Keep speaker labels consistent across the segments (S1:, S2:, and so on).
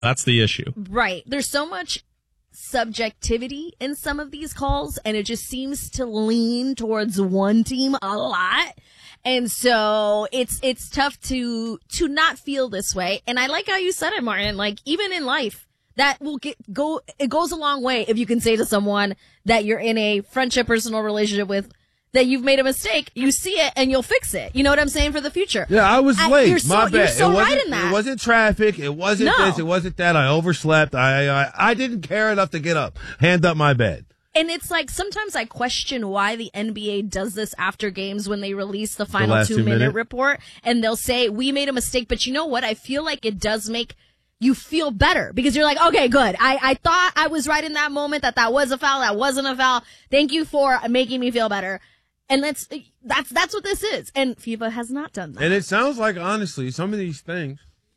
S1: That's the issue.
S2: Right. There's so much subjectivity in some of these calls, and it just seems to lean towards one team a lot. And so it's tough to not feel this way. And I like how you said it, Martin. Like, even in life, that it goes a long way if you can say to someone that you're in a friendship, personal relationship with, that you've made a mistake, you see it, and you'll fix it. You know what I'm saying, for the future?
S3: Yeah, I was late. My bad.
S2: You're so right in that.
S3: It wasn't traffic. It wasn't this. It wasn't that. I overslept. I didn't care enough to get up. Hand up my bed.
S2: And it's like, sometimes I question why the NBA does this after games when they release the final 2-minute report. And they'll say, we made a mistake. But you know what? I feel like it does make you feel better, because you're like, okay, good. I thought I was right in that moment, that was a foul. That wasn't a foul. Thank you for making me feel better. And that's what this is. And FIBA has not done that.
S3: And it sounds like, honestly, some of these things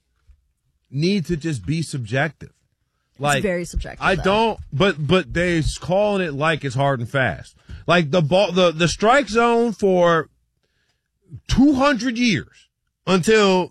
S3: need to just be subjective. Like,
S2: it's very subjective.
S3: I don't, but they're calling it like it's hard and fast. Like the strike zone for 200 years until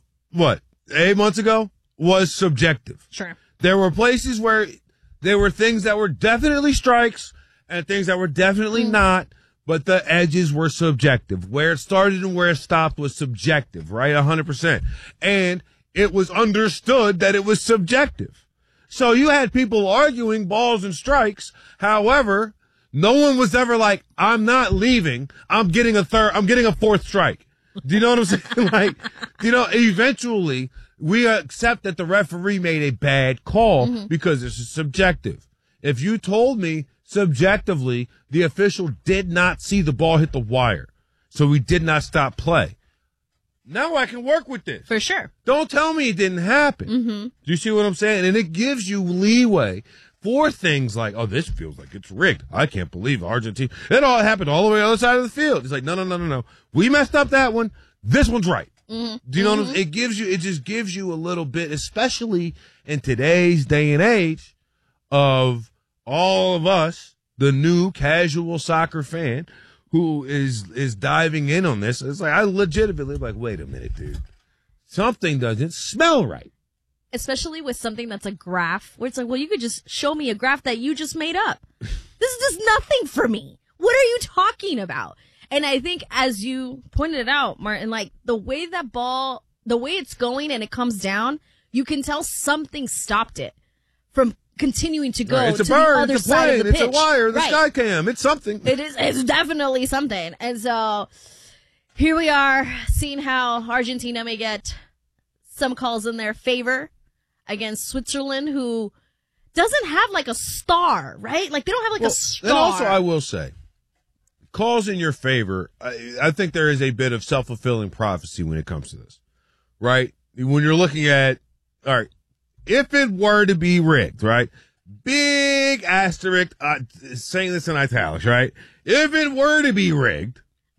S3: 8 months ago was subjective.
S2: Sure.
S3: There were places where there were things that were definitely strikes and things that were definitely not. But the edges were subjective. Where it started and where it stopped was subjective, right? 100%. And it was understood that it was subjective. So you had people arguing balls and strikes. However, no one was ever like, I'm not leaving. I'm getting a fourth strike. Do you know what I'm saying? Like, eventually we accept that the referee made a bad call because it's subjective. If you told me subjectively, the official did not see the ball hit the wire, so we did not stop play, now I can work with this.
S2: For sure.
S3: Don't tell me it didn't happen. Do you see what I'm saying? And it gives you leeway for things like, oh, this feels like it's rigged. I can't believe Argentina. It all happened all the way on the other side of the field. It's like, no. We messed up that one. This one's right. Do you know what I'm saying? It just gives you a little bit, especially in today's day and age of all of us, the new casual soccer fan who is diving in on this. It's like, I legitimately like, wait a minute, dude. Something doesn't smell right.
S2: Especially with something that's a graph, where it's like, well, you could just show me a graph that you just made up. This does nothing for me. What are you talking about? And I think, as you pointed out, Martin, like, the way it's going and it comes down, you can tell something stopped it from continuing to go
S3: It's
S2: to
S3: a bird,
S2: the other
S3: it's a
S2: side
S3: plane,
S2: of the pitch.
S3: it's a wire, the
S2: right.
S3: sky cam, it's something.
S2: It's definitely something. And so here we are, seeing how Argentina may get some calls in their favor against Switzerland, who doesn't have like a star, right? Like, they don't have like a star.
S3: And also, I will say, calls in your favor, I think there is a bit of self-fulfilling prophecy when it comes to this, right? When you're looking at, all right, if it were to be rigged, right? Big asterisk, saying this in italics, right? If it were to be rigged,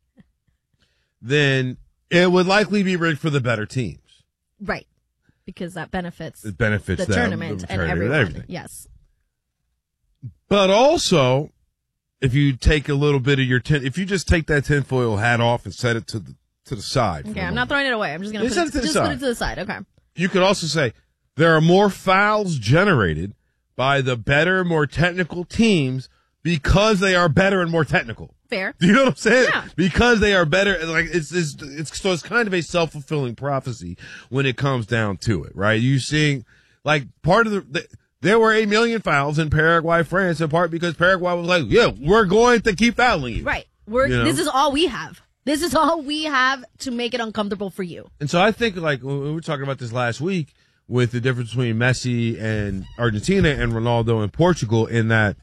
S3: then it would likely be rigged for the better teams.
S2: Right. Because that benefits
S3: the
S2: tournament and everyone.
S3: Everything.
S2: Yes.
S3: But also, if you take a little bit of if you just take that tinfoil hat off and set it to the side.
S2: Okay, I'm not throwing it away. I'm just going to put it to the side. Okay.
S3: You could also say there are more fouls generated by the better, more technical teams because they are better and more technical.
S2: Fair.
S3: Do you know what I'm saying?
S2: Yeah.
S3: Because they are better. Like, it's kind of a self-fulfilling prophecy when it comes down to it, right? You seeing, like, part of there were 8 million fouls in Paraguay, France, in part because Paraguay was like, yeah, we're going to keep fouling you.
S2: Right. This is all we have. This is all we have to make it uncomfortable for you.
S3: And so I think, like, we were talking about this last week with the difference between Messi and Argentina and Ronaldo and Portugal, in that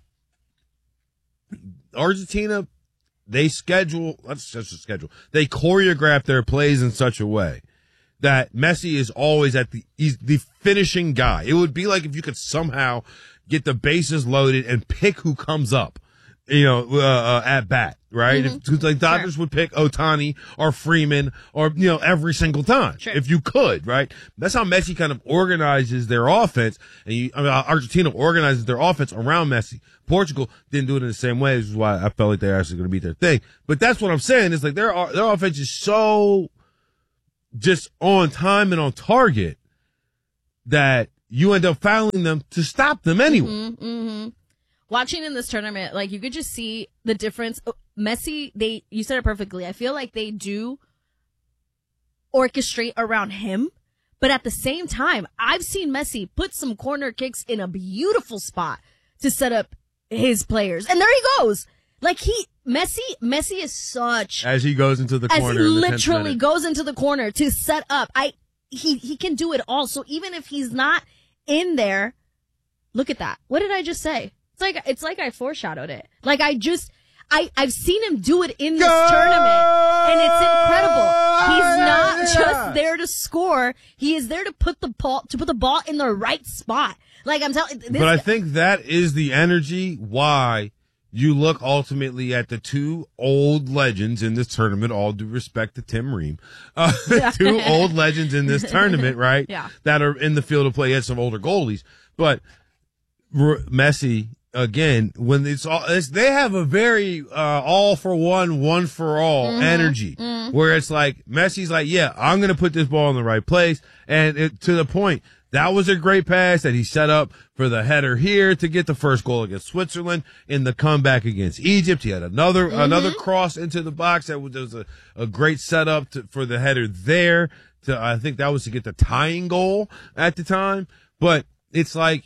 S3: Argentina, they choreograph their plays in such a way that Messi is always he's the finishing guy. It would be like if you could somehow get the bases loaded and pick who comes up, at bat, right? If, like, Dodgers would pick Ohtani or Freeman or, every single time.
S2: Sure.
S3: If you could, right? That's how Messi kind of organizes their offense. And Argentina organizes their offense around Messi. Portugal didn't do it in the same way, which is why I felt like they're actually going to beat their thing. But that's what I'm saying, is like their offense is so just on time and on target that you end up fouling them to stop them anyway.
S2: Mm-hmm. Watching in this tournament, like, you could just see the difference. Messi, you said it perfectly. I feel like they do orchestrate around him, but at the same time, I've seen Messi put some corner kicks in a beautiful spot to set up his players. And there he goes. Like, Messi is such...
S3: As he goes into the corner.
S2: As he literally goes into the corner to set up. He can do it all. So even if he's not in there, look at that. What did I just say? It's like I foreshadowed it. Like, I've seen him do it in this tournament, and it's incredible. He's not just there to score; he is there to put the ball in the right spot. Like, I'm telling.
S3: But I think that is the energy why you look ultimately at the two old legends in this tournament. All due respect to Tim Ream, two old legends in this tournament, right?
S2: Yeah. That
S3: are in the field of play. He had some older goalies, but Messi. Again, when they have a very, all for one for all energy, where it's like, Messi's like, yeah, I'm going to put this ball in the right place. And to the point, that was a great pass that he set up for the header here to get the first goal against Switzerland. In the comeback against Egypt, he had another cross into the box that was a great setup for the header there. I think that was to get the tying goal at the time. But it's like,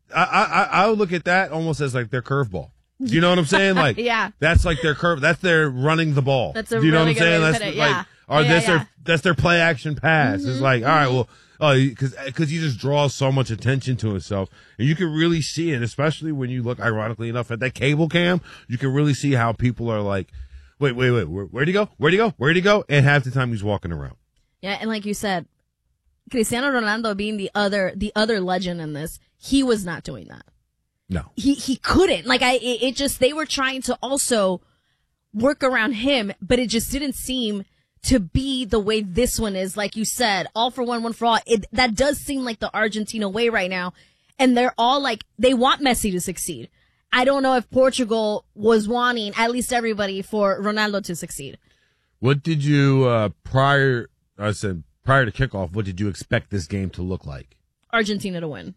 S3: I would look at that almost as like their curveball. Do you know what I'm saying? Like,
S2: yeah,
S3: that's like their curve. That's their running the ball.
S2: That's a
S3: Do you know
S2: really
S3: what I'm saying?
S2: good way to
S3: That's
S2: put it.
S3: like,
S2: Yeah.
S3: That's their play action pass. It's like, all right, well, because he just draws so much attention to himself, and you can really see it, especially when you look, ironically enough, at that cable cam. You can really see how people are like, wait, where'd he go? Where'd he go? And half the time he's walking around.
S2: Yeah, and like you said, Cristiano Ronaldo being the other legend in this, he was not doing that.
S3: No.
S2: He couldn't. Like, they were trying to also work around him, but it just didn't seem to be the way this one is. Like you said, all for one for all. That does seem like the Argentina way right now. And they're all like, they want Messi to succeed. I don't know if Portugal was wanting, at least everybody, for Ronaldo to succeed.
S3: What did you, prior to kickoff, what did you expect this game to look like?
S2: Argentina to win.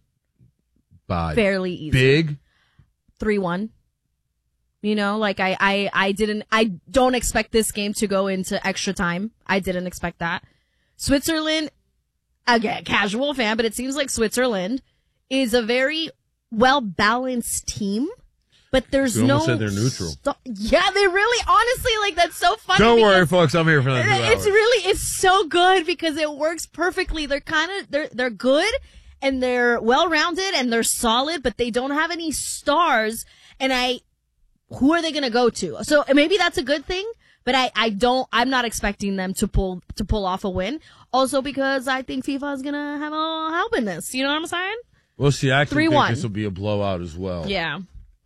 S3: By
S2: fairly easy.
S3: Big?
S2: 3-1. You know, like I don't expect this game to go into extra time. I didn't expect that. Switzerland, again, casual fan, but it seems like Switzerland is a very well-balanced team. But there's
S3: you
S2: no.
S3: Said they're neutral.
S2: Yeah, they really, honestly, like, that's so funny.
S3: Don't worry, folks. I'm here for that.
S2: It's so good because it works perfectly. They're good and they're well-rounded and they're solid, but they don't have any stars. And who are they going to go to? So maybe that's a good thing, but I'm not expecting them to pull off a win. Also because I think FIFA is going to have a help in this. You know what I'm saying?
S3: Well, see, I actually
S2: 3-1.
S3: think this will be a blowout as well.
S2: Yeah.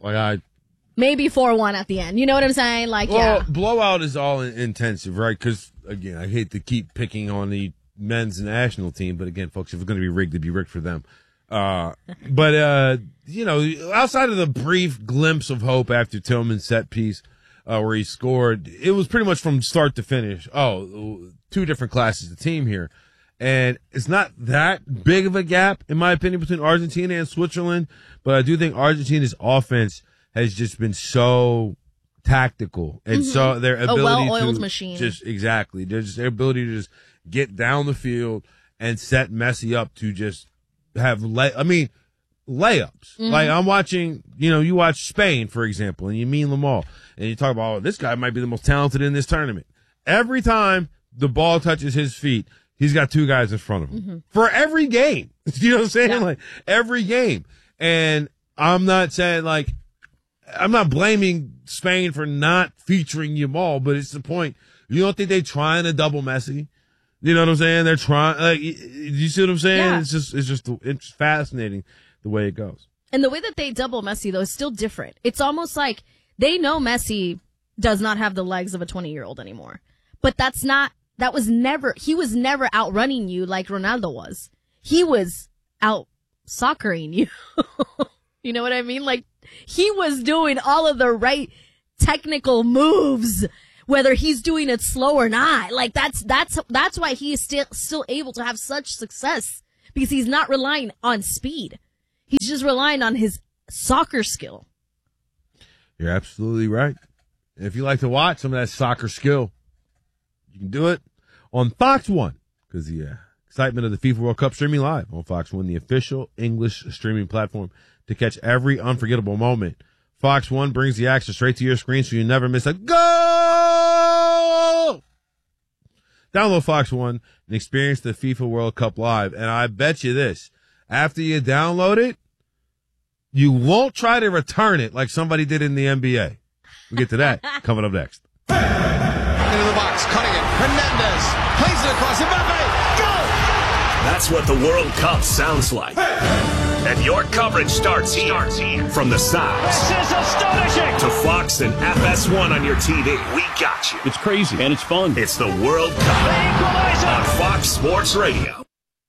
S3: Maybe
S2: 4-1 at the end. You know what I'm saying?
S3: Blowout is all intensive, right? Because, again, I hate to keep picking on the men's national team, but again, folks, if it's going to be rigged, it'd be rigged for them. But outside of the brief glimpse of hope after Tillman's set piece, where he scored, it was pretty much from start to finish. Two different classes of team here. And it's not that big of a gap, in my opinion, between Argentina and Switzerland, but I do think Argentina's offense has just been so tactical, and so their ability
S2: well-oiled machine.
S3: Their ability to just get down the field and set Messi up to just have layups. Mm-hmm. Like, I'm watching, you watch Spain, for example, and you mean Lamal, and you talk about, this guy might be the most talented in this tournament. Every time the ball touches his feet, he's got two guys in front of him for every game. You know what I'm saying?
S2: Yeah.
S3: Like, every game. And I'm not saying, like, I'm not blaming Spain for not featuring Yamal, but it's the point. You don't think they're trying to double Messi? You know what I'm saying? They're trying, like, you see what I'm saying?
S2: Yeah.
S3: It's fascinating the way it goes.
S2: And the way that they double Messi, though, is still different. It's almost like they know Messi does not have the legs of a 20-year-old anymore. But he was never outrunning you like Ronaldo was. He was out soccering you. You know what I mean? Like, he was doing all of the right technical moves, whether he's doing it slow or not. Like, that's why he is still able to have such success, because he's not relying on speed. He's just relying on his soccer skill.
S3: You're absolutely right. And if you like to watch some of that soccer skill, you can do it on Fox 1, because the excitement of the FIFA World Cup streaming live on Fox 1, the official English streaming platform to catch every unforgettable moment. Fox 1 brings the action straight to your screen so you never miss a goal! Download Fox 1 and experience the FIFA World Cup live. And I bet you this, after you download it, you won't try to return it like somebody did in the NBA. We'll get to that coming up next.
S1: Into the box, cutting it. Hernandez plays it across. Mbappe, go!
S4: That's what the World Cup sounds like. And your coverage starts here. From the sides.
S5: This is astonishing!
S4: To Fox and FS1 on your TV. We got you.
S5: It's crazy and it's fun.
S4: It's the World Cup on Fox Sports Radio.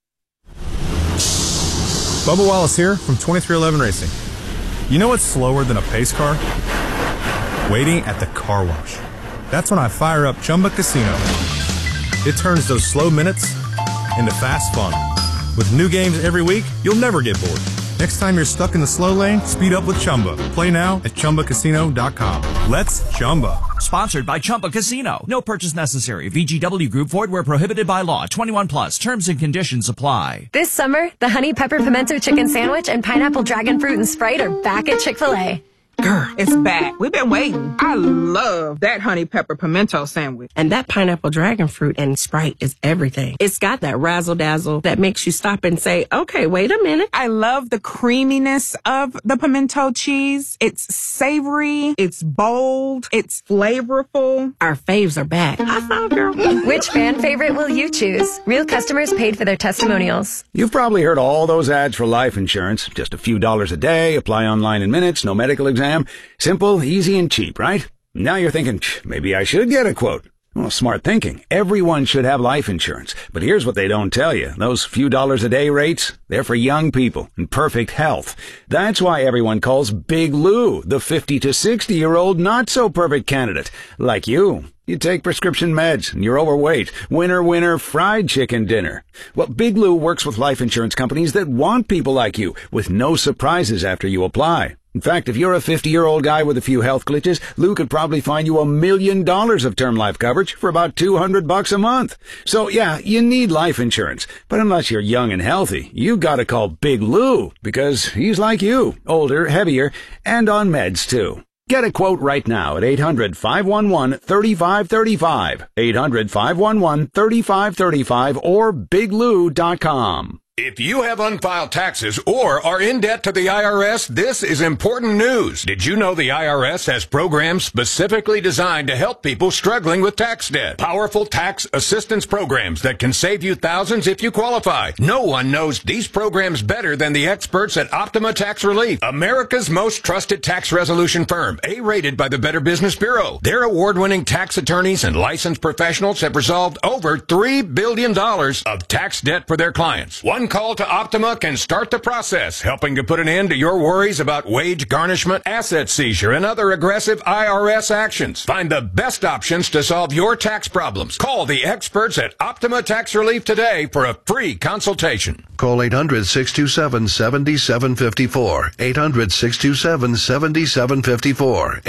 S6: Bubba Wallace here from 2311 Racing. You know what's slower than a pace car? Waiting at the car wash. That's when I fire up Chumba Casino. It turns those slow minutes into fast fun. With new games every week, you'll never get bored. Next time you're stuck in the slow lane, speed up with Chumba. Play now at ChumbaCasino.com. Let's Chumba.
S7: Sponsored by Chumba Casino. No purchase necessary. VGW Group. Void where prohibited by law. 21 plus. Terms and conditions apply.
S8: This summer, the Honey Pepper Pimento Chicken Sandwich and Pineapple Dragon Fruit and Sprite are back at Chick-fil-A.
S9: Girl, it's back. We've been waiting. I love that honey pepper pimento sandwich.
S10: And that pineapple dragon fruit and Sprite is everything. It's got that razzle dazzle that makes you stop and say, okay, wait a minute.
S9: I love the creaminess of the pimento cheese. It's savory. It's bold. It's flavorful.
S10: Our faves are back. High five, girl.
S8: Which fan favorite will you choose? Real customers paid for their testimonials.
S11: You've probably heard all those ads for life insurance. Just a few dollars a day, apply online in minutes, no medical exam. Simple, easy, and cheap, right? Now you're thinking, maybe I should get a quote. Well, smart thinking. Everyone should have life insurance. But here's what they don't tell you. Those few dollars a day rates, they're for young people in perfect health. That's why everyone calls Big Lou the 50 to 60-year-old not-so-perfect candidate. Like you. You take prescription meds, and you're overweight. Winner, winner, fried chicken dinner. Well, Big Lou works with life insurance companies that want people like you, with no surprises after you apply. In fact, if you're a 50-year-old guy with a few health glitches, Lou could probably find you $1 million of term life coverage for about $200 a month. So, yeah, you need life insurance. But unless you're young and healthy, you gotta call Big Lou, because he's like you, older, heavier, and on meds, too. Get a quote right now at 800-511-3535, 800-511-3535, or biglou.com.
S12: If you have unfiled taxes or are in debt to the IRS, this is important news. Did you know the IRS has programs specifically designed to help people struggling with tax debt? Powerful tax assistance programs that can save you thousands if you qualify. No one knows these programs better than the experts at Optima Tax Relief, America's most trusted tax resolution firm, A-rated by the Better Business Bureau. Their award-winning tax attorneys and licensed professionals have resolved over $3 billion of tax debt for their clients. One call to Optima can start the process, helping to put an end to your worries about wage garnishment, asset seizure, and other aggressive IRS actions. Find the best options to solve your tax problems. Call the experts at Optima Tax Relief today for a free consultation.
S13: Call 800-627-7754. 800-627-7754.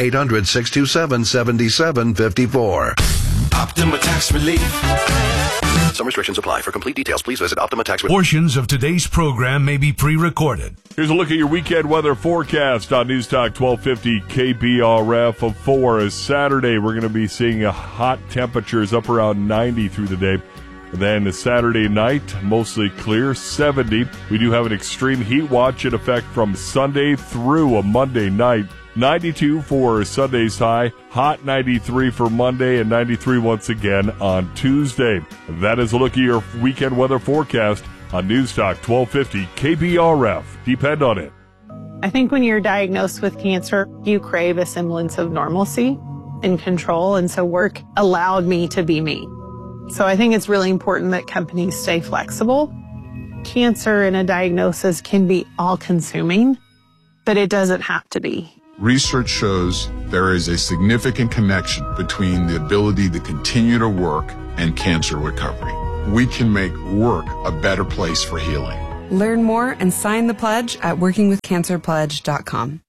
S13: 800-627-7754.
S4: Optima Tax Relief.
S13: Some restrictions apply. For complete details, please visit Optima Tax Relief.
S4: Portions of today's program may be pre-recorded.
S14: Here's a look at your weekend weather forecast on News Talk 1250 KBRF of 4. Saturday, we're going to be seeing hot temperatures up around 90 through the day. Then Saturday night, mostly clear, 70. We do have an extreme heat watch in effect from Sunday through a Monday night. 92 for Sunday's high, hot 93 for Monday, and 93 once again on Tuesday. That is a look at your weekend weather forecast on News Talk 1250 KBRF. Depend on it.
S15: I think when you're diagnosed with cancer, you crave a semblance of normalcy and control, and so work allowed me to be me. So I think it's really important that companies stay flexible. Cancer and a diagnosis can be all-consuming, but it doesn't have to be.
S16: Research shows there is a significant connection between the ability to continue to work and cancer recovery. We can make work a better place for healing.
S17: Learn more and sign the pledge at workingwithcancerpledge.com.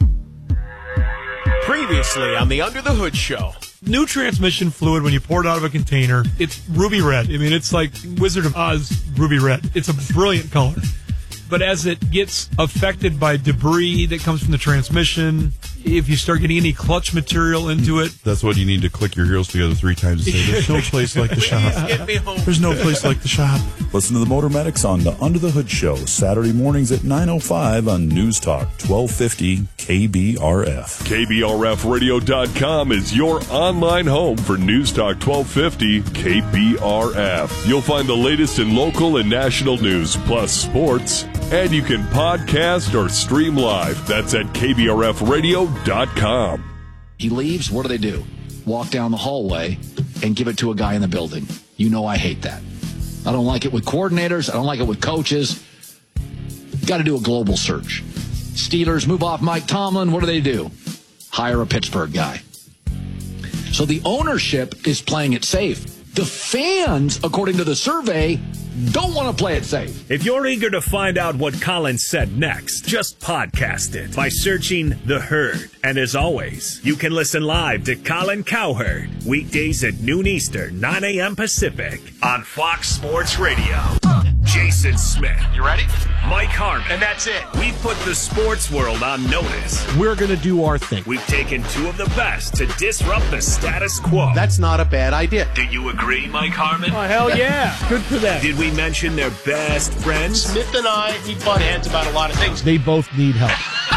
S18: Previously on the Under the Hood Show.
S19: New transmission fluid, when you pour it out of a container, it's ruby red. I mean, it's like Wizard of Oz ruby red. It's a brilliant color. But as it gets affected by debris that comes from the transmission, if you start getting any clutch material into it.
S20: That's what you need to click your heels together 3 times and say, there's no place like the shop. There's no place like the shop. Listen to the Motor Medics on the Under the Hood Show, Saturday mornings at 9:05 on News Talk 1250 KBRF.
S14: KBRFradio.com is your online home for News Talk 1250 KBRF. You'll find the latest in local and national news, plus sports, and you can podcast or stream live. That's at KBRFradio.com.
S21: He leaves, what do? Walk down the hallway and give it to a guy in the building. You know I hate that. I don't like it with coordinators. I don't like it with coaches. Got to do a global search. Steelers move off Mike Tomlin. What do? Hire a Pittsburgh guy. So the ownership is playing it safe. The fans, according to the survey, don't want to play it safe.
S4: If you're eager to find out what Colin said next, just podcast it by searching The Herd. And as always, you can listen live to Colin Cowherd weekdays at noon Eastern, 9 a.m. Pacific on Fox Sports Radio. Jason Smith.
S1: You ready?
S4: Mike Harmon.
S1: And that's it.
S4: We've put the sports world on notice.
S18: We're going to do our thing.
S4: We've taken 2 of the best to disrupt the status quo.
S18: That's not a bad idea.
S4: Do you agree, Mike Harmon?
S18: Oh, hell yeah. Good for them.
S4: Did we mention their best friends?
S1: Smith and I, we butt heads about a lot of things.
S18: They both need help.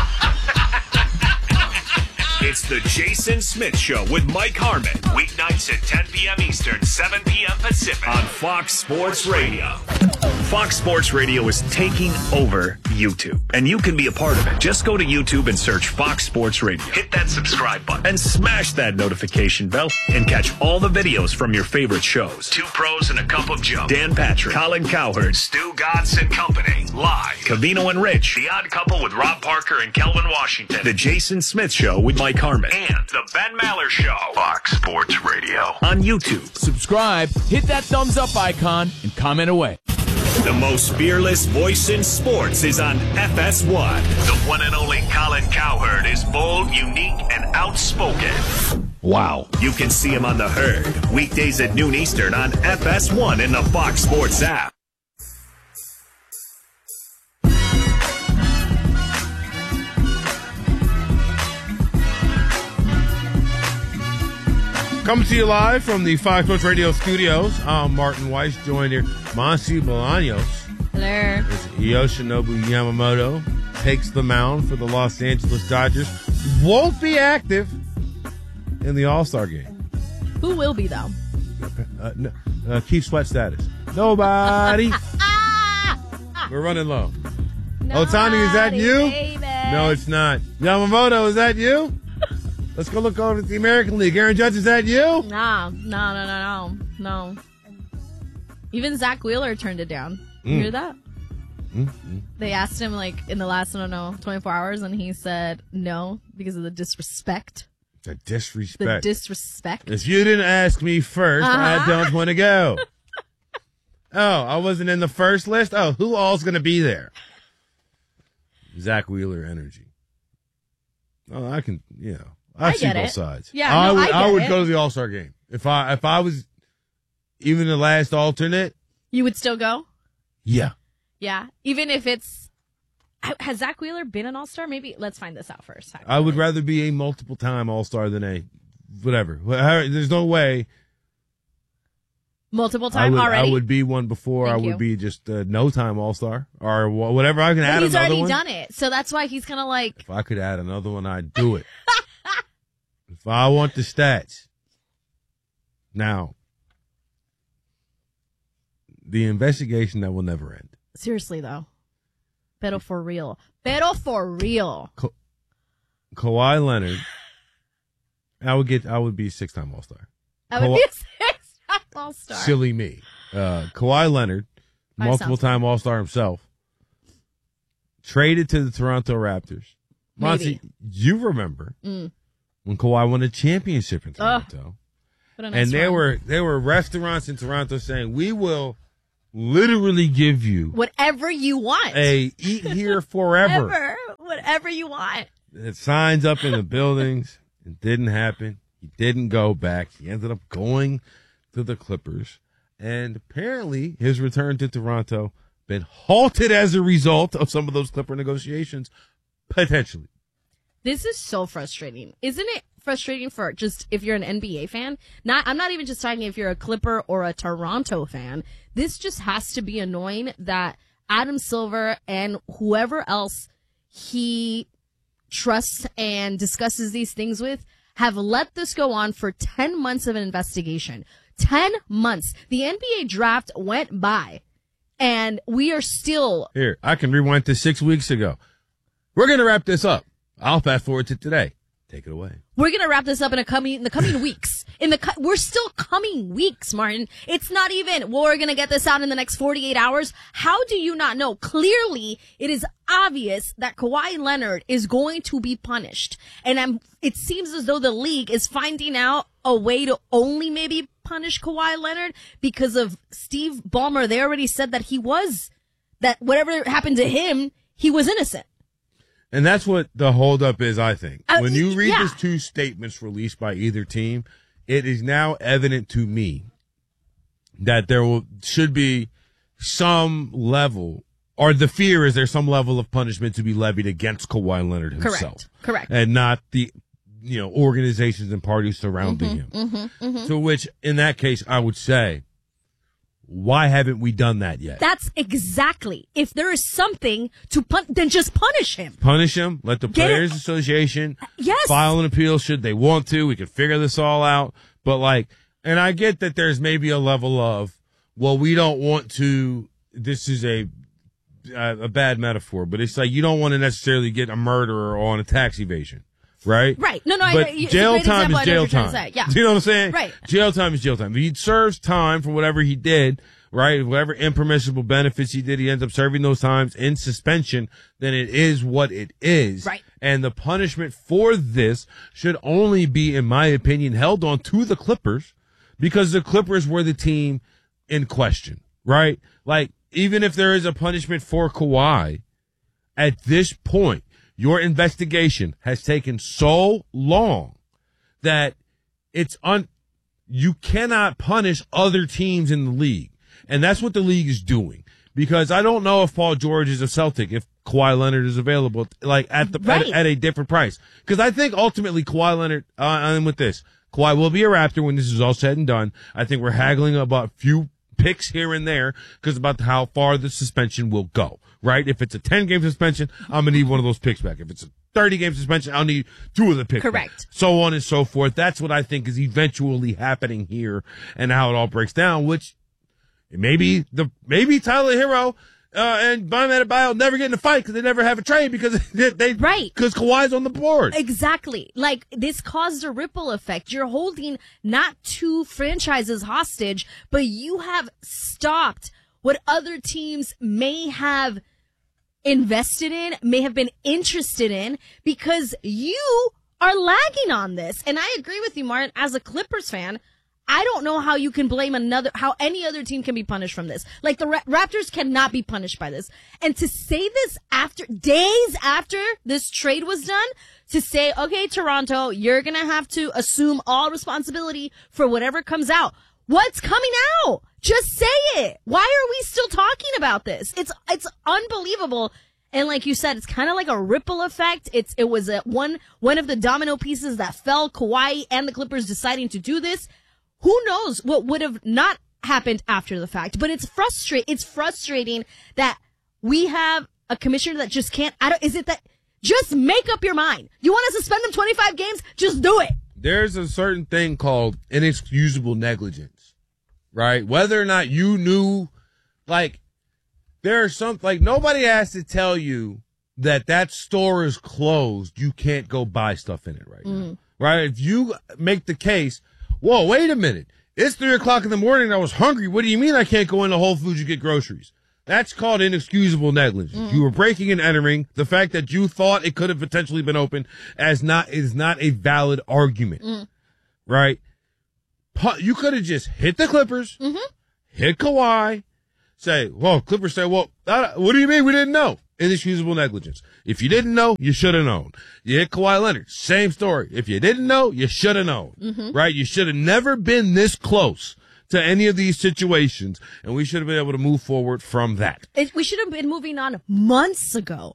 S4: It's the Jason Smith Show with Mike Harmon. Weeknights at 10 p.m. Eastern, 7 p.m. Pacific on Fox Sports Radio. Fox Sports Radio is taking over YouTube, and you can be a part of it. Just go to YouTube and search Fox Sports Radio. Hit that subscribe button and smash that notification bell and catch all the videos from your favorite shows. 2 Pros and a Cup of Joe. Dan Patrick, Colin Cowherd, Stu Godson and Company. Live. Cavino and Rich. The Odd Couple with Rob Parker and Kelvin Washington. The Jason Smith Show with Mike Harmon. And the Ben Maller Show. Fox Sports Radio. On YouTube.
S18: Subscribe, hit that thumbs up icon, and comment away.
S4: The most fearless voice in sports is on FS1. The one and only Colin Cowherd is bold, unique, and outspoken.
S18: Wow.
S4: You can see him on The Herd, weekdays at noon Eastern on FS1 in the Fox Sports app.
S3: Coming to you live from the Fox Sports Radio studios. I'm Martin Weiss, joined here. Monsi Bolaños.
S2: Hello.
S3: As Yoshinobu Yamamoto takes the mound for the Los Angeles Dodgers. Won't be active in the All-Star game.
S2: Who will be, though?
S3: Keep Sweat status. Nobody. We're running low. Ohtani, is that you?
S2: Baby.
S3: No, it's not. Yamamoto, is that you? Let's go look over at the American League. Aaron Judge, is that you?
S2: No. Even Zach Wheeler turned it down. You hear that? They asked him, in the last, 24 hours, and he said no because of the disrespect.
S3: The disrespect. If you didn't ask me first, I don't want to go. Oh, I wasn't in the first list? Oh, who all's going to be there? Zach Wheeler energy. Oh, I can, I see both sides.
S2: Yeah,
S3: I would go to the All-Star game. If I was even the last alternate.
S2: You would still go?
S3: Yeah.
S2: Yeah. Even if it's, has Zach Wheeler been an All-Star? Maybe let's find this out first.
S3: I would rather be a multiple-time All-Star than a whatever. There's no way.
S2: Multiple time already?
S3: I would be one before. I would be just a no-time All-Star or whatever. I can add another one.
S2: He's already done it, so that's why he's kind of like.
S3: If I could add another one, I'd do it. If I want the stats. Now, the investigation that will never end.
S2: Seriously, though. Pero for real.
S3: Kawhi Leonard. I would be 6-time All-Star.
S2: I would be a 6-time All-Star.
S3: Silly me. Kawhi Leonard, multiple-time All-Star himself, traded to the Toronto Raptors. Monty, you remember when Kawhi won a championship in Toronto?
S2: What a nice
S3: and there were restaurants in Toronto saying, we will literally give you
S2: whatever you want.
S3: a eat here forever.
S2: Whatever you want.
S3: It signs up in the buildings. It didn't happen. He didn't go back. He ended up going to the Clippers. And apparently his return to Toronto been halted as a result of some of those Clipper negotiations, potentially.
S2: This is so frustrating. Isn't it frustrating for just if you're an NBA fan? I'm not even just talking if you're a Clipper or a Toronto fan. This just has to be annoying that Adam Silver and whoever else he trusts and discusses these things with have let this go on for 10 months of an investigation. 10 months. The NBA draft went by, and we are still...
S3: Here, I can rewind to 6 weeks ago. We're going to wrap this up. I'll fast forward to today. Take it away.
S2: We're going to wrap this up in the coming weeks. We're still coming weeks, Martin. It's not even, well, we're going to get this out in the next 48 hours. How do you not know? Clearly, it is obvious that Kawhi Leonard is going to be punished. And it seems as though the league is finding out a way to only maybe punish Kawhi Leonard because of Steve Ballmer. They already said that that whatever happened to him, he was innocent.
S3: And that's what the holdup is, I think. When you read these two statements released by either team, it is now evident to me that there should be some level, or the fear is there's some level of punishment to be levied against Kawhi Leonard himself.
S2: Correct.
S3: And not the, organizations and parties surrounding him. To which, in that case, I would say, why haven't we done that yet?
S2: That's exactly. If there is something to then just punish him.
S3: Punish him. Let the Players Association file an appeal should they want to. We can figure this all out. But and I get that there's maybe a level of, well, we don't want to, this is a bad metaphor, but it's like you don't want to necessarily get a murderer on a tax evasion. Right?
S2: Right. No,
S3: but jail time is jail time.
S2: Yeah.
S3: Do you know what I'm saying?
S2: Right.
S3: Jail time is jail time. If he serves time for whatever he did, right, whatever impermissible benefits he did, he ends up serving those times in suspension, then it is what it is.
S2: Right.
S3: And the punishment for this should only be, in my opinion, held on to the Clippers because the Clippers were the team in question, right? Even if there is a punishment for Kawhi, at this point, your investigation has taken so long that you cannot punish other teams in the league. And that's what the league is doing. Because I don't know if Paul George is a Celtic, if Kawhi Leonard is available, at a different price. Because I think ultimately Kawhi Leonard, I'm with this. Kawhi will be a Raptor when this is all said and done. I think we're haggling about a few picks here and there because about how far the suspension will go. Right? If it's a 10-game suspension, I'm going to need one of those picks back. If it's a 30-game suspension, I'll need 2 of the picks
S2: back.
S3: So on and so forth. That's what I think is eventually happening here and how it all breaks down, which maybe Tyler Hero and Bam Adebayo never get in a fight because they never have a trade because because Kawhi's on the board.
S2: Exactly. This caused a ripple effect. You're holding not 2 franchises hostage, but you have stopped what other teams may have invested in, may have been interested in, because you are lagging on this. And I agree with you, Martin. As a Clippers fan, I don't know how you can blame how any other team can be punished from this. The Raptors cannot be punished by this. And to say this days after this trade was done, to say, okay, Toronto, you're going to have to assume all responsibility for whatever comes out. What's coming out? Just say it. Why are we still talking about this? It's unbelievable. And like you said, it's kind of like a ripple effect. It was one of the domino pieces that fell. Kawhi and the Clippers deciding to do this. Who knows what would have not happened after the fact? But it's frustrating that we have a commissioner that just can't. Just make up your mind. You want to suspend them 25 games? Just do it.
S3: There's a certain thing called inexcusable negligence, right? Whether or not you knew, there's nobody has to tell you that store is closed. You can't go buy stuff in it right now, right? If you make the case, whoa, wait a minute. It's 3:00 in the morning and I was hungry. What do you mean I can't go into Whole Foods to get groceries? That's called inexcusable negligence. You were breaking and entering. The fact that you thought it could have potentially been open is not a valid argument, right? You could have just hit the Clippers, hit Kawhi, say, well, Clippers say, well, what do you mean we didn't know? Inexcusable negligence. If you didn't know, you should have known. You hit Kawhi Leonard, same story. If you didn't know, you should have known, right? You should have never been this close to any of these situations, and we should have been able to move forward from that.
S2: We should have been moving on months ago.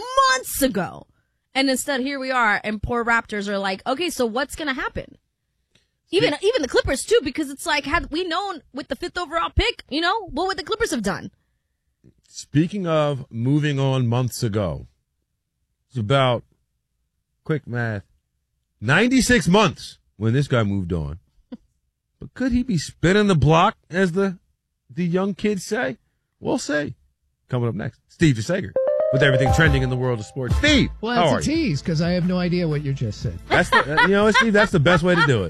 S2: And instead, here we are, and poor Raptors are like, okay, so what's going to happen? Even the Clippers, too, because it's like, had we known with the 5th overall pick, what would the Clippers have done?
S3: Speaking of moving on months ago, it's about, quick math, 96 months when this guy moved on. But could he be spinning the block, as the young kids say? We'll see. Coming up next, Steve DeSager with everything trending in the world of sports. Steve,
S5: well,
S3: how are
S5: that's a tease because I have no idea what you just said.
S3: That's Steve, that's the best way to do it.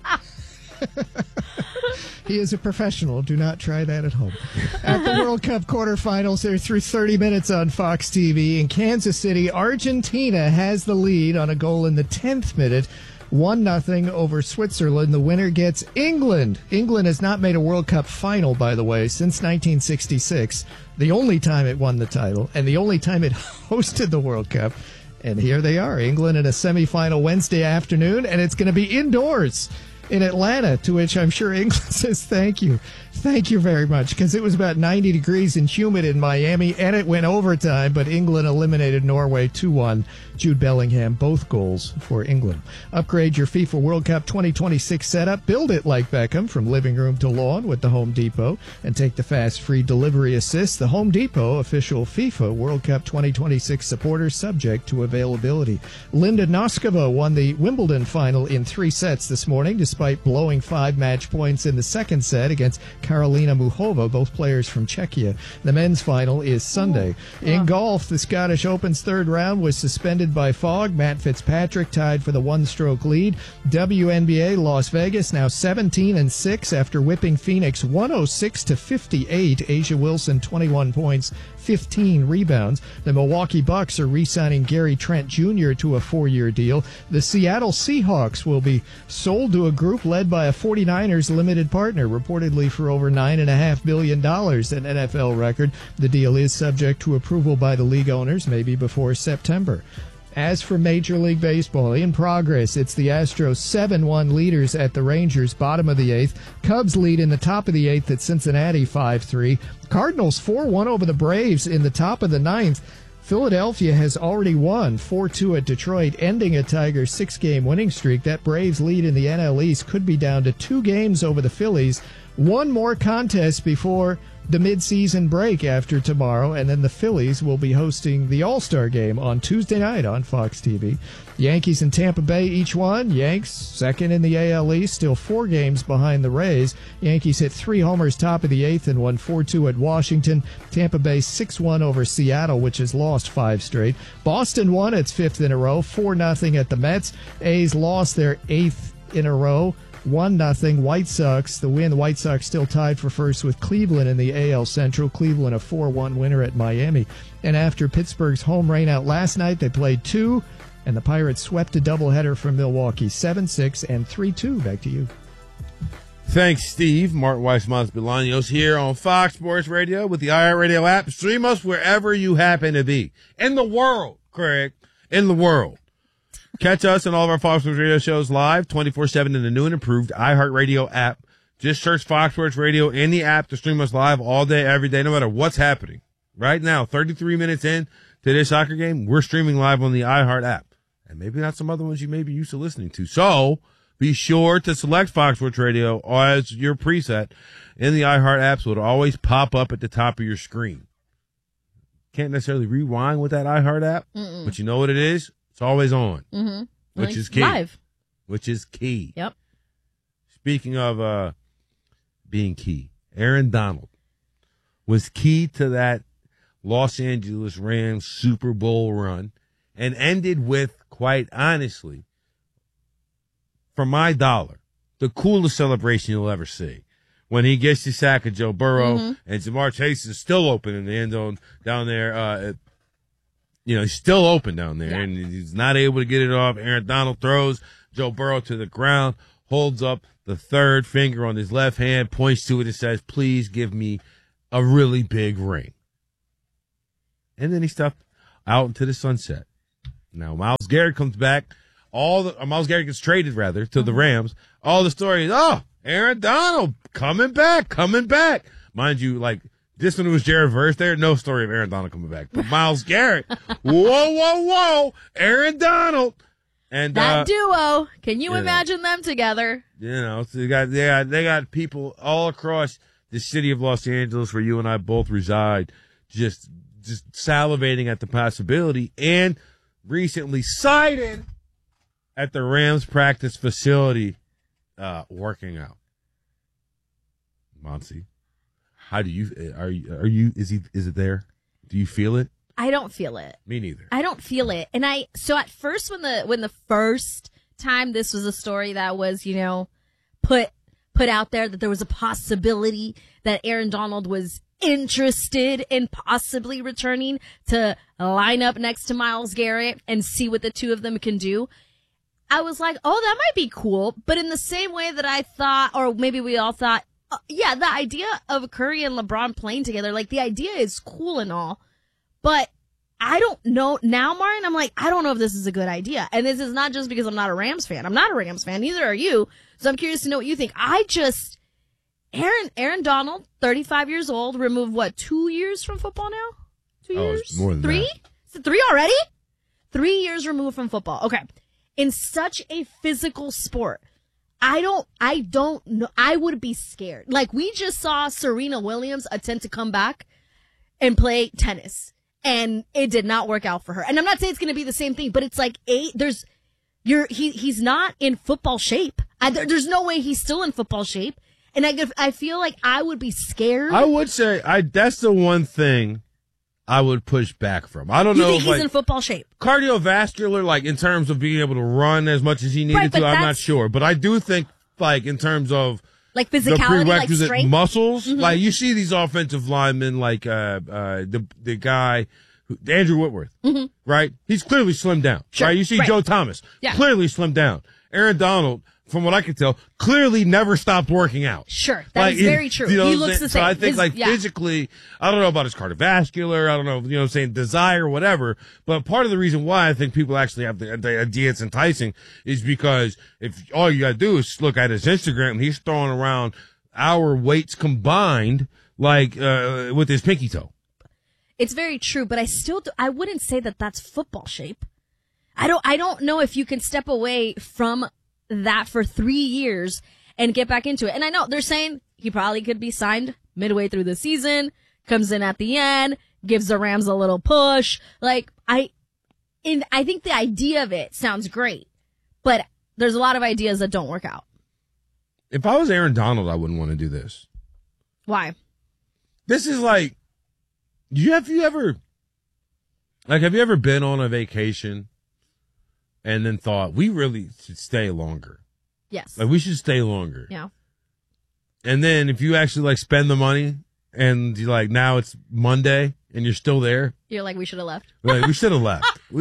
S5: He is a professional. Do not try that at home. At the World Cup quarterfinals, they're through 30 minutes on Fox TV. In Kansas City, Argentina has the lead on a goal in the 10th minute. 1-0 over Switzerland. The winner gets England. England has not made a World Cup final, by the way, since 1966. The only time it won the title and the only time it hosted the World Cup. And here they are, England in a semifinal Wednesday afternoon, and it's going to be indoors in Atlanta, to which I'm sure England says thank you. Thank you very much, because it was about 90 degrees and humid in Miami, and it went overtime, but England eliminated Norway 2-1. Jude Bellingham, both goals for England. Upgrade your FIFA World Cup 2026 setup. Build it like Beckham, from living room to lawn with the Home Depot, and take the fast free delivery assist. The Home Depot, official FIFA World Cup 2026 supporter, subject to availability. Linda Noskova won the Wimbledon final in 3 sets this morning, despite blowing 5 match points in the second set against Karolina Muchova, both players from Czechia. The men's final is Sunday. In golf, the Scottish Open's third round was suspended by fog. Matt Fitzpatrick tied for the one-stroke lead. WNBA, Las Vegas now 17-6 after whipping Phoenix 106-58. Asia Wilson 21 points, 15 rebounds. The Milwaukee Bucks are re-signing Gary Trent Jr. to a 4-year deal. The Seattle Seahawks will be sold to a group led by a 49ers limited partner, reportedly for over $9.5 billion, an NFL record. The deal is subject to approval by the league owners, maybe before September. As for Major League Baseball, in progress, it's the Astros 7-1 leaders at the Rangers, bottom of the 8th. Cubs lead in the top of the 8th at Cincinnati 5-3. Cardinals 4-1 over the Braves in the top of the 9th. Philadelphia has already won 4-2 at Detroit, ending a Tigers 6-game winning streak. That Braves lead in the NL East could be down to 2 games over the Phillies. One more contest before the midseason break after tomorrow, and then the Phillies will be hosting the All-Star Game on Tuesday night on Fox TV. Yankees and Tampa Bay each won. Yanks second in the AL East, still 4 games behind the Rays. Yankees hit 3 homers top of the 8th and won 4-2 at Washington. Tampa Bay 6-1 over Seattle, which has lost 5 straight. Boston won its 5th in a row, 4-0 at the Mets. A's lost their 8th in a row, 1-0. White Sox, the win. The White Sox still tied for first with Cleveland in the AL Central. Cleveland a 4-1 winner at Miami. And after Pittsburgh's home rainout last night, they played 2, and the Pirates swept a doubleheader from Milwaukee, 7-6 and 3-2. Back to you.
S3: Thanks, Steve. Martin Weissmans Bolaños here on Fox Sports Radio with the iHeartRadio app. Stream us wherever you happen to be. In the world, Craig. In the world. Catch us and all of our Fox Sports Radio shows live 24/7 in the new and improved iHeartRadio app. Just search Fox Sports Radio in the app to stream us live all day, every day, no matter what's happening. Right now, 33 minutes in to this soccer game, we're streaming live on the iHeart app. And maybe not some other ones you may be used to listening to. So be sure to select Fox Sports Radio as your preset in the iHeart app so it'll always pop up at the top of your screen. Can't necessarily rewind with that iHeart app, but you know what it is? It's always on, which is key.
S2: Live.
S3: Which is key.
S2: Yep.
S3: Speaking of being key, Aaron Donald was key to that Los Angeles Rams Super Bowl run and ended with, quite honestly, for my dollar, the coolest celebration you'll ever see. When he gets the sack of Joe Burrow and Jamar Chase is still open in the end zone down there, he's still open down there, and he's not able to get it off. Aaron Donald throws Joe Burrow to the ground, holds up the third finger on his left hand, points to it and says, please give me a really big ring. And then he stepped out into the sunset. Now, Myles Garrett comes back. Myles Garrett gets traded, rather, to the Rams. All the stories, Aaron Donald coming back. Mind you, like, this one was Jared Verse there. No story of Aaron Donald coming back. But Myles Garrett, whoa, Aaron Donald. And
S2: that duo, can you imagine them together?
S3: You know, so they got people all across the city of Los Angeles, where you and I both reside, just salivating at the possibility, and recently sighted at the Rams practice facility, working out. Monty, how do you is it there? Do you feel it?
S2: I don't feel it.
S3: Me neither.
S2: I don't feel it. And so at first when the first time this was a story that was, put out there, that there was a possibility that Aaron Donald was interested in possibly returning to line up next to Myles Garrett and see what the two of them can do, I was like, oh, that might be cool. But in the same way that I thought, or maybe we all thought, the idea of Curry and LeBron playing together, like, the idea is cool and all, but I don't know now, Martin. I'm like, I don't know if this is a good idea. And this is not just because I'm not a Rams fan. I'm not a Rams fan. Neither are you. So I'm curious to know what you think. Aaron Donald, 35 years old, removed 2 years from football now? 2 years?
S3: It's more than
S2: 3?
S3: that.
S2: Is it 3 already? 3 years removed from football. Okay. In such a physical sport, I don't know. I would be scared. Like, we just saw Serena Williams attempt to come back and play tennis, and it did not work out for her. And I'm not saying it's going to be the same thing, but it's like he's not in football shape. There's no way he's still in football shape. And I feel like I would be scared.
S3: I would say that's the one thing I would push back from. I don't know
S2: if he's in football shape.
S3: Cardiovascular, like, in terms of being able to run as much as he needed to, I'm not sure. But I do think, like, in terms of
S2: like physicality,
S3: the prerequisite
S2: like strength,
S3: muscles, like, you see these offensive linemen, like the guy, Andrew Whitworth, right? He's clearly slimmed down, right? You see Joe Thomas, clearly slimmed down. Aaron Donald, from what I can tell, clearly never stopped working out.
S2: Sure, that is very true. He looks the same.
S3: So I think, physically, I don't know about his cardiovascular, I don't know, desire, whatever, but part of the reason why I think people actually have the idea it's enticing is because if all you gotta do is look at his Instagram, and he's throwing around our weights combined, like, with his pinky toe.
S2: It's very true, but I wouldn't say that that's football shape. I don't know if you can step away from that for 3 years and get back into it. And I know they're saying he probably could be signed midway through the season, comes in at the end, gives the Rams a little push. Like, I think the idea of it sounds great, but there's a lot of ideas that don't work out.
S3: If I was Aaron Donald, I wouldn't want to do this.
S2: Why?
S3: This is like, have you ever been on a vacation and then thought, we really should stay longer?
S2: Yes.
S3: Like, we should stay longer.
S2: Yeah.
S3: And then if you actually, like, spend the money and you like, now it's Monday and you're still there.
S2: You're like, we should have left.
S3: Like, we should have left.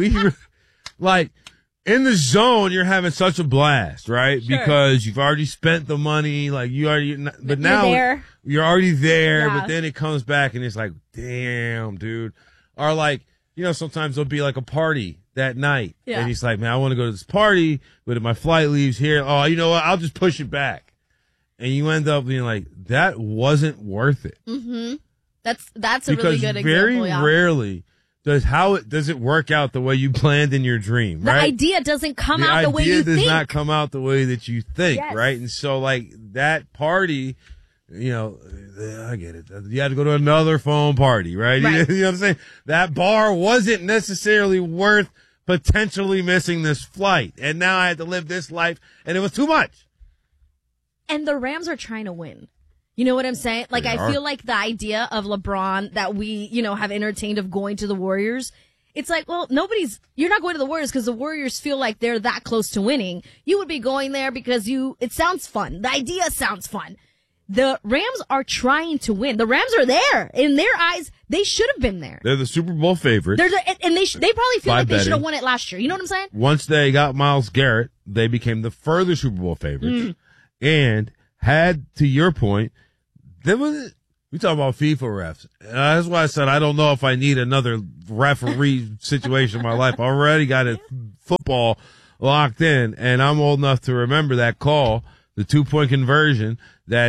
S3: Like, in the zone, you're having such a blast, right?
S2: Sure.
S3: Because you've already spent the money, like, but now you're already there,
S2: Yeah.
S3: but then it comes back and it's like, damn, dude. Or like, sometimes there'll be like a party that night.
S2: Yeah.
S3: And he's like, man, I want to go to this party, but if my flight leaves here, you know what? I'll just push it back. And you end up being like, that wasn't worth it.
S2: Mm-hmm. That's a really good example.
S3: Because very rarely does it work out the way you planned in your dream,
S2: The
S3: right?
S2: idea doesn't come out the way you think.
S3: The idea does not come out the way that you think,
S2: Yes.
S3: right? And so, like, that party, I get it. You had to go to another phone party, right?
S2: Right.
S3: You know what I'm saying? That bar wasn't necessarily worth potentially missing this flight. And now I had to live this life, and it was too much.
S2: And the Rams are trying to win. You know what I'm saying? Like, I feel like the idea of LeBron that we, have entertained of going to the Warriors, it's like, well, you're not going to the Warriors because the Warriors feel like they're that close to winning. You would be going there because it sounds fun. The idea sounds fun. The Rams are trying to win. The Rams are there. In their eyes, they should have been there.
S3: They're the Super Bowl favorites.
S2: And they probably feel
S3: By
S2: like they should
S3: betting.
S2: have won it last year. You know what I'm saying?
S3: Once they got Myles Garrett, they became the further Super Bowl favorites. And had, to your point, we We talk about FIFA refs. That's why I said I don't know if I need another referee situation in my life. I already got it football locked in, and I'm old enough to remember that call, the 2-point conversion that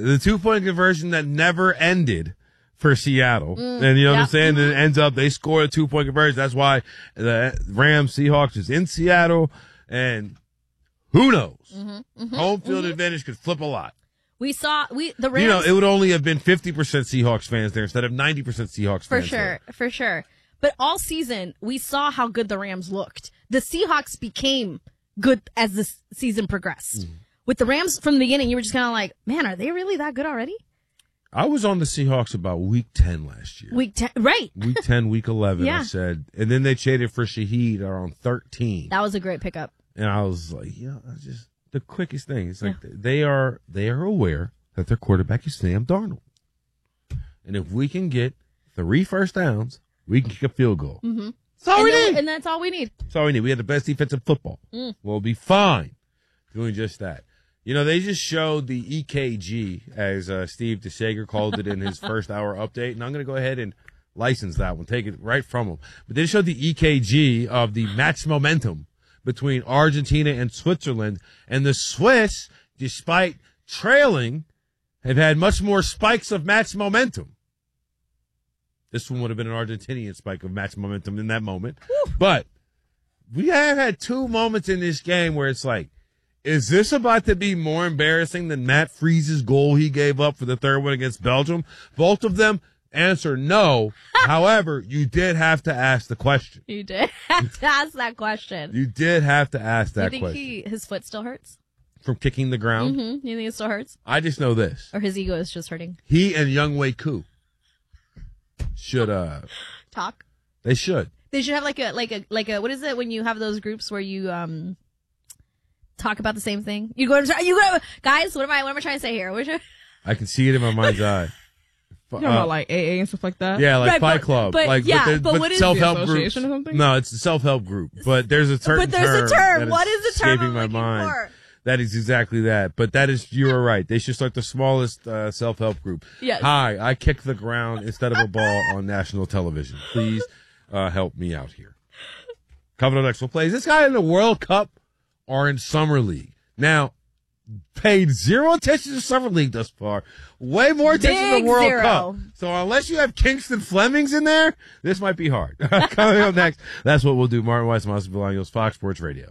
S3: never ended for Seattle. And you know what I'm saying? And it ends up they score a 2-point conversion. That's why the Rams Seahawks is in Seattle, and who knows? Home field advantage could flip a lot.
S2: The Rams.
S3: You know, it would only have been 50% Seahawks fans there instead of 90% Seahawks fans there.
S2: For sure. But all season, we saw how good the Rams looked. The Seahawks became good as the season progressed. With the Rams from the beginning, you were just kind of like, man, are they really that good already?
S3: I was on the Seahawks about week 10 last year.
S2: Week 10, right.
S3: Week 10, week 11,
S2: Yeah.
S3: I said. And then they traded for Shaheed around 13.
S2: That was a great pickup.
S3: And I was like, that's just the quickest thing. It's like they are aware that their quarterback is Sam Darnold. And if we can get 3 first downs, we can kick a field goal. That's all we need.
S2: And that's all we need.
S3: That's all we need. We had the best defense in football. We'll be fine doing just that. You know, they just showed the EKG, as Steve DeShager called it in his first hour update. And I'm going to go ahead and license that one, take it right from him. But they showed the EKG of the match momentum between Argentina and Switzerland. And the Swiss, despite trailing, have had much more spikes of match momentum. This one would have been an Argentinian spike of match momentum in that moment. But we have had 2 moments in this game where it's like, is this about to be more embarrassing than Matt Freeze's goal he gave up for the third one against Belgium? Both of them answer no. However, you did have to ask the question.
S2: You did have to ask that question.
S3: You did have to ask that
S2: You
S3: question.
S2: think his foot still hurts?
S3: From kicking the ground?
S2: You think it still hurts?
S3: I just know this.
S2: Or his ego is just hurting?
S3: He and Younghoe Koo should
S2: Talk?
S3: They should.
S2: They should have like a what is it when you have those groups where you talk about the same thing? You go guys, what am I trying to say here?
S3: I can see it in my mind's eye.
S9: You know about like AA and stuff like that?
S3: Yeah, like
S2: Right,
S3: Fight Club.
S2: but
S3: like,
S2: yeah, but what is
S3: self-help
S9: the
S3: groups?
S9: association or something?
S3: No, it's a self-help group. But there's a certain
S2: term.
S3: that
S2: What is the term
S3: escaping
S2: I'm
S3: my
S2: looking
S3: mind.
S2: for?
S3: That is exactly that. But that is, you are right. They should start the smallest self-help group.
S2: Yes.
S3: Hi, I kick the ground instead of a ball on national television. Please help me out here. Coming up next, we'll play. Is this guy in the World Cup or in Summer League? Now, paid zero attention to Summer League thus far. Way more attention to the World Cup. So unless you have Kingston Flemings in there, this might be hard. Coming up next, that's what we'll do. Martin Weiss, Monster Bolaños, Fox Sports Radio.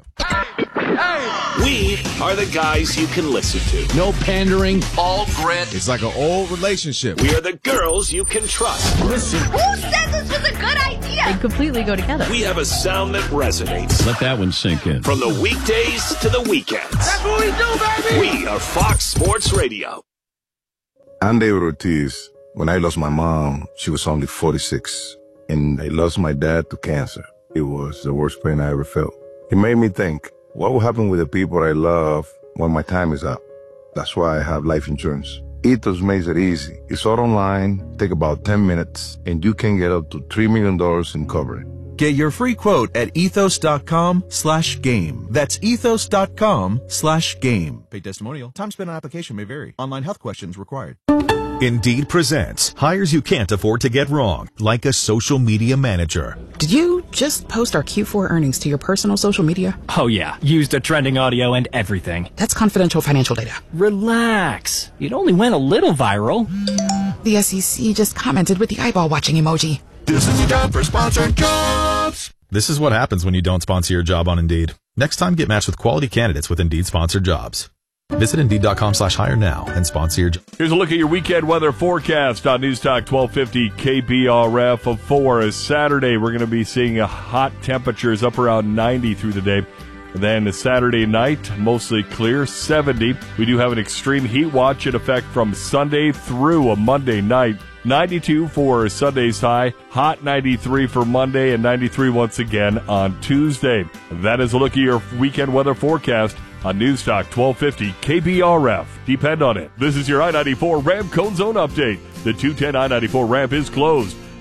S4: We are the guys you can listen to. No pandering, all grit.
S1: It's like an old relationship.
S4: We are the girls you can trust. Listen.
S2: Who said this was a good idea? They completely go together.
S4: We have a sound that resonates.
S6: Let that one sink in.
S4: From the weekdays to the weekends.
S1: That's what we do, baby!
S4: We are Fox Sports Radio.
S22: I'm David Ortiz. When I lost my mom, she was only 46. And I lost my dad to cancer. It was the worst pain I ever felt. It made me think, what will happen with the people I love when my time is up? That's why I have life insurance. Ethos makes it easy. It's all online, take about 10 minutes, and you can get up to $3 million in coverage.
S23: Get your free quote at ethos.com/game. That's ethos.com/game. Paid testimonial. Time spent on application may vary. Online health questions required.
S24: Indeed presents hires you can't afford to get wrong, like a social media manager.
S25: Did you just post our Q4 earnings to your personal social media?
S6: Oh yeah, used the trending audio and everything.
S25: That's confidential financial data.
S6: Relax. It only went a little viral.
S25: The SEC just commented with the eyeball watching emoji.
S24: This is your job for sponsored jobs. This is what happens when you don't sponsor your job on Indeed. Next time, get matched with quality candidates with Indeed sponsored jobs. Visit Indeed.com/hire now and sponsor your job.
S14: Here's a look at your weekend weather forecast on News Talk 1250 KBRF of 4. Saturday, we're going to be seeing hot temperatures up around 90 through the day. Then Saturday night, mostly clear, 70. We do have an extreme heat watch in effect from Sunday through a Monday night. 92 for Sunday's high, hot 93 for Monday, and 93 once again on Tuesday. That is a look at your weekend weather forecast on News Talk 1250 KBRF. Depend on it. This is your I-94 ramp cone zone update. The 210 I-94 ramp is closed.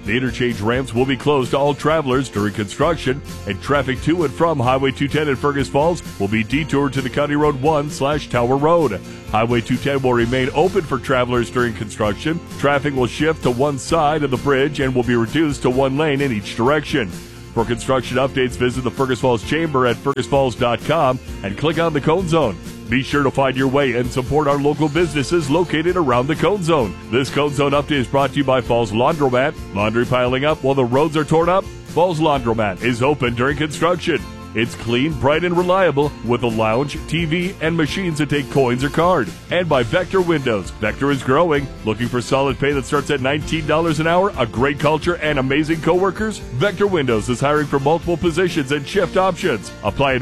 S14: The interchange ramps will be closed to all travelers during construction, and traffic to and from Highway 210 in Fergus Falls will be detoured to the County Road 1/Tower Road. Highway 210 will remain open for travelers during construction. Traffic will shift to one side of the bridge and will be reduced to one lane in each direction. For construction updates, visit the Fergus Falls Chamber at fergusfalls.com and click on the Cone Zone. Be sure to find your way and support our local businesses located around the Cone Zone. This Cone Zone update is brought to you by Falls Laundromat. Laundry piling up while the roads are torn up? Falls Laundromat is open during construction. It's clean, bright, and reliable with a lounge, TV, and machines that take coins or card. And by Vector Windows. Vector is growing. Looking for solid pay that starts at $19 an hour, a great culture, and amazing coworkers? Vector Windows is hiring for multiple positions and shift options. Apply at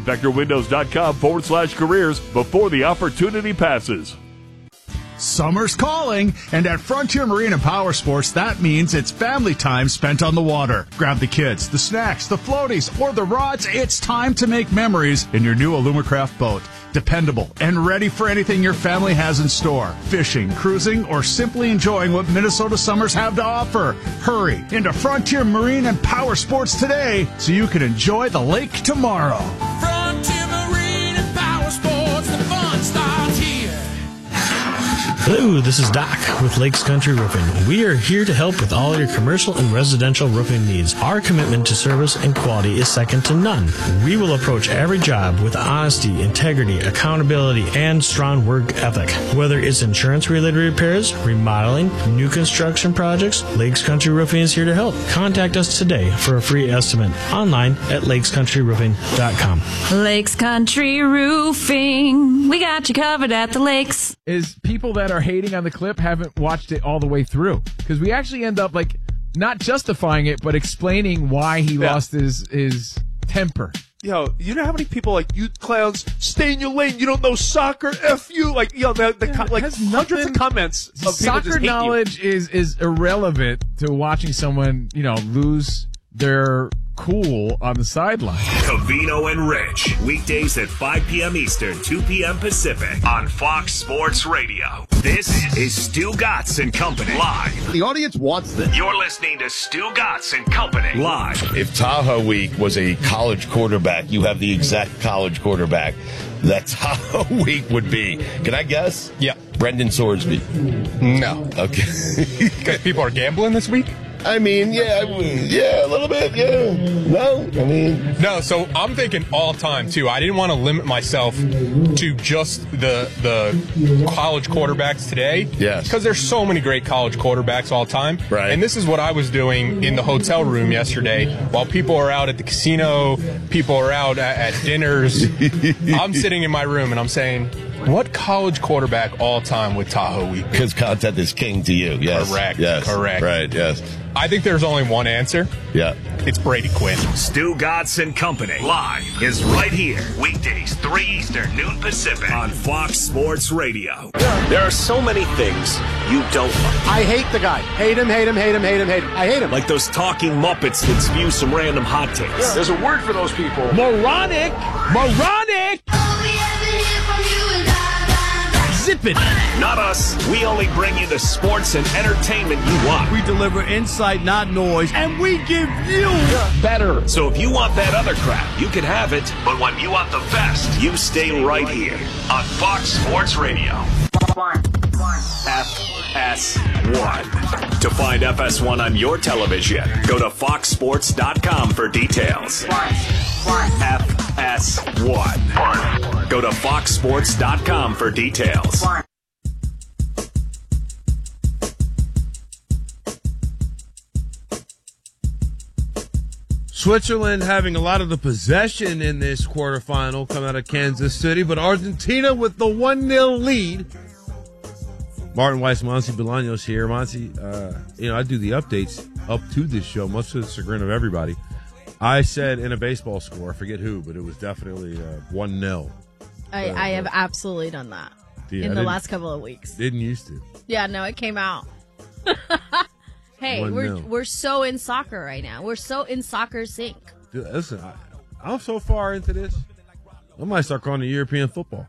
S14: vectorwindows.com/careers before the opportunity passes.
S7: Summer's calling, and at Frontier Marine and Power Sports, that means it's family time spent on the water. Grab the kids, the snacks, the floaties, or the rods. It's time to make memories in your new Alumacraft boat. Dependable and ready for anything your family has in store. Fishing, cruising, or simply enjoying what Minnesota summers have to offer. Hurry into Frontier Marine and Power Sports today so you can enjoy the lake tomorrow.
S8: Frontier Marine and Power Sports, the fun starts here.
S10: Hello, this is Doc with Lakes Country Roofing. We are here to help with all your commercial and residential roofing needs. Our commitment to service and quality is second to none. We will approach every job with honesty, integrity, accountability, and strong work ethic. Whether it's insurance-related repairs, remodeling, new construction projects, Lakes Country Roofing is here to help. Contact us today for a free estimate online at lakescountryroofing.com.
S11: Lakes Country Roofing. We got you covered at the lakes.
S18: Is people that are hating on the clip haven't watched it all the way through, because we actually end up like not justifying it but explaining why he lost his temper.
S12: Yo, you know how many people like, you clowns, stay in your lane, you don't know soccer, F you, like, yo, like hundreds of comments of people
S18: Soccer
S12: just hate
S18: knowledge is irrelevant to watching someone, lose their cool on the sideline.
S4: Covino and Rich, weekdays at 5 p.m. Eastern, 2 p.m. Pacific on Fox Sports Radio. This is Stu Gatz and Company live.
S1: The audience wants this.
S4: You're listening to Stu Gatz and Company live.
S26: If Tahoe Week was a college quarterback, you have the exact college quarterback that Tahoe Week would be. Can I guess?
S27: Yeah.
S26: Brendan Sorsby.
S27: No.
S26: Okay.
S27: Because people are gambling this week?
S26: I mean, yeah, a little bit, yeah. No, I mean...
S27: No, so I'm thinking all time, too. I didn't want to limit myself to just the college quarterbacks today.
S26: Yes.
S27: Because there's so many great college quarterbacks all time.
S26: Right.
S27: And this is what I was doing in the hotel room yesterday. While people are out at the casino, people are out at dinners, I'm sitting in my room and I'm saying... What college quarterback all time would Tahoe Week?
S26: Because content is king to you, yes.
S27: Correct.
S26: Yes.
S27: Correct.
S26: Right, yes.
S27: I think there's only one answer.
S26: Yeah.
S27: It's Brady Quinn.
S4: Stu Gatz and Company live is right here. Weekdays, 3 Eastern, noon Pacific on Fox Sports Radio.
S13: There are so many things you don't like.
S12: I hate the guy. Hate him, hate him, hate him, hate him, hate him. I hate him.
S4: Like those talking Muppets that spew some random hot takes.
S12: Yeah. There's a word for those people.
S18: Moronic! Zip it!
S4: Not us. We only bring you the sports and entertainment you want.
S3: We deliver insight, not noise, and we give you
S4: better. So if you want that other crap, you can have it. But when you want the best, you stay right here on Fox Sports Radio. FS1. To find FS1 on your television, go to foxsports.com for details. FS1. Go to foxsports.com for details.
S3: Switzerland having a lot of the possession in this quarterfinal coming out of Kansas City, but Argentina with the 1-0 lead. Martin Weiss, Monty Bolaños here. Monty, I do the updates up to this show, much to the chagrin of everybody. I said in a baseball score, I forget who, but it was definitely 1-0.
S2: I have absolutely done that in the last couple of weeks.
S3: Didn't used to.
S2: Yeah, no, it came out. Hey,
S3: 1-0.
S2: we're so in soccer right now. We're so in soccer sync.
S3: Dude, listen, I'm so far into this, I might start calling it European football.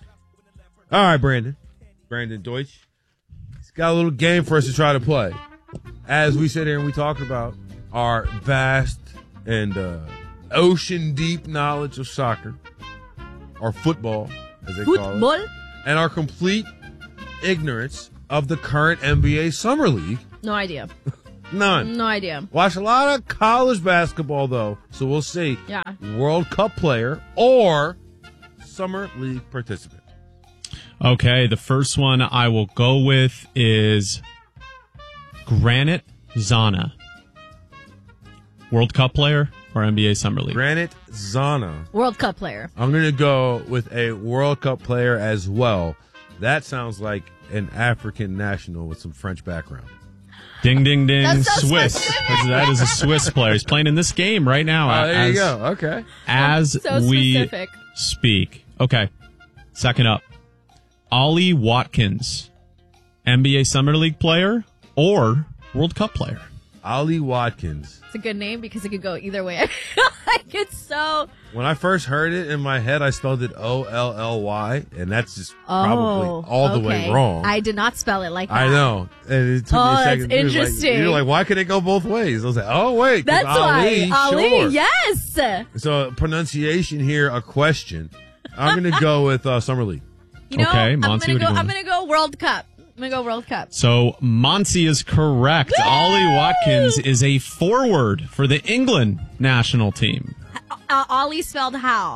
S3: All right, Brandon Deutsch. He's got a little game for us to try to play. as we sit here and we talk about our vast and ocean deep knowledge of soccer, or football, as they call it, and our complete ignorance of the current NBA Summer League.
S2: No idea.
S3: None.
S2: No idea.
S3: Watch a lot of college basketball, though, so we'll see.
S2: Yeah.
S3: World Cup player or Summer League participant.
S5: Okay, the first one I will go with is Granit Xhaka. World Cup player or NBA Summer League?
S3: Granit Xhaka.
S2: World Cup player.
S3: I'm going to go with a World Cup player as well. That sounds like an African national with some French background.
S5: Ding, ding, ding.
S2: That's so
S5: Swiss.
S2: specific.
S5: That is a Swiss player. He's playing in this game right now.
S3: There you go. Okay.
S5: As
S2: So
S5: we
S2: specific.
S5: speak. Okay. Second up. Ollie Watkins. NBA Summer League player or World Cup player?
S3: Ollie Watkins.
S2: It's a good name because it could go either way. Like, it's so...
S3: When I first heard it in my head, I spelled it Olly, and that's just probably all the way wrong.
S2: I did not spell it like that.
S3: I know. And it took me a
S2: that's
S3: second.
S2: interesting.
S3: You're like, why could it go both ways? I was like, oh, wait. 'cause
S2: That's why. Ali,
S3: sure.
S2: yes.
S3: So pronunciation here, a question. I'm going to go with Summer League.
S2: You know,
S5: Okay,
S2: I'm
S5: Monty,
S2: gonna
S5: what do you
S2: go. I'm
S5: want?
S2: gonna go World Cup. I'm gonna go World Cup.
S5: So Monty is correct. Ollie Watkins is a forward for the England national team.
S2: Ollie spelled how?